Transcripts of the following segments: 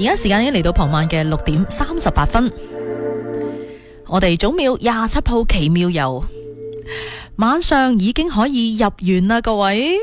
而家時間已經嚟到傍晚嘅6:38，我哋祖廟27號奇妙遊晚上已經可以入園啦，各位。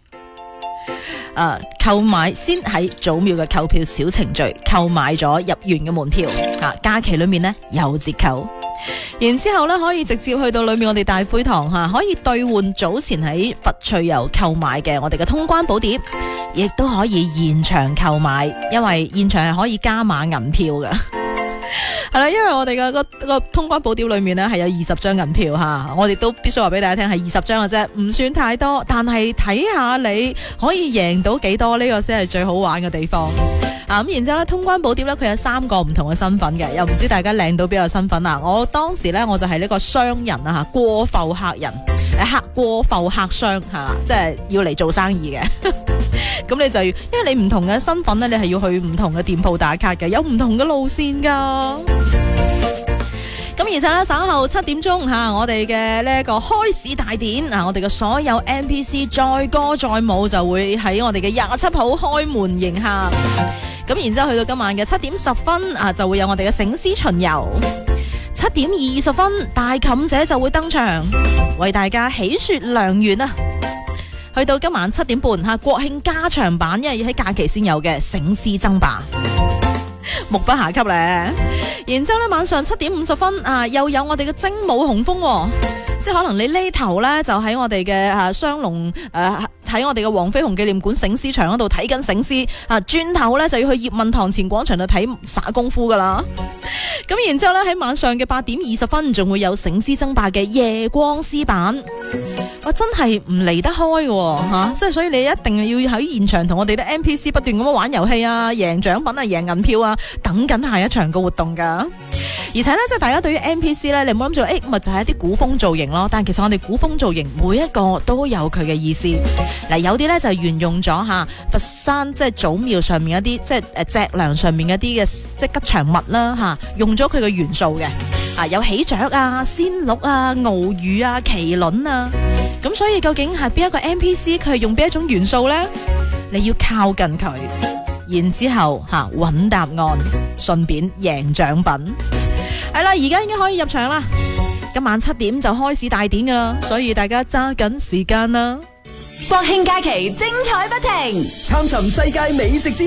購買先喺祖廟嘅購票小程序購買咗入園嘅門票，假期裏面呢有折扣，然之後呢可以直接去到裏面我哋大會堂可以兌換早前喺佛趣遊購買嘅我哋嘅通關寶碟，亦都可以現場購買，因為現場係可以加碼銀票㗎。係啦，因為我哋嘅個通關寶碟裏面呢係有20張銀票我哋都必須話俾大家聽係20張嘅啫，唔算太多，但係睇下你可以贏到幾多，呢個先係最好玩嘅地方。咁然之後咧，通關寶碟咧佢有3個唔同嘅身份嘅，又唔知大家領到邊個身份啊？我當時咧我就係呢個商人過埠客人，過埠客商即係要嚟做生意嘅。咁你就要，因為你唔同嘅身份咧，你係要去唔同嘅店鋪打卡嘅，有唔同嘅路線噶。咁而且咧稍後7點鐘我哋嘅呢一個開市大典我哋嘅所有 NPC 載歌載舞就會喺我哋嘅27號開門迎客。咁然之後去到今晚嘅7點10分就會有我哋嘅醒獅巡遊。7點20分大妗姐就會登場，為大家喜說良緣啊！去到今晚7點半國慶加長版，因為要喺假期先有嘅醒獅爭霸，目不暇給咧。然之後咧晚上7點50分又有我哋嘅精武雄風，即係可能你呢頭咧就喺我哋嘅雙龍喺我哋嘅黃飛鴻紀念館醒獅場嗰度睇緊醒獅，轉頭咧就要去葉問堂前廣場度睇耍功夫噶啦。咁然之後咧喺晚上嘅8點20分仲會有醒獅爭霸嘅夜光獅版，我真係唔離得開嘅即係所以你一定要喺現場同我哋啲 NPC 不斷咁樣玩遊戲贏獎品贏銀票等緊下一場嘅活動噶。而且咧即係大家對於 NPC 咧，你唔好諗住咪就係一啲古風造型咯，但其實我哋古風造型每一個都有佢嘅意思。嗱，有啲咧就沿用咗佛山即係祖廟上面一啲即係脊樑上面一啲嘅即係吉祥物啦用咗佢嘅元素嘅有喜鵲仙鹿鰻魚麒麟咁所以究竟係邊一個 NPC 佢係用邊一種元素咧？你要靠近佢，然之後揾答案，順便贏獎品。係啦，而家已經可以入場啦，今晚7點就開始大典噶啦，所以大家揸緊時間啦。 國慶假期精彩不停， 探尋世界美食之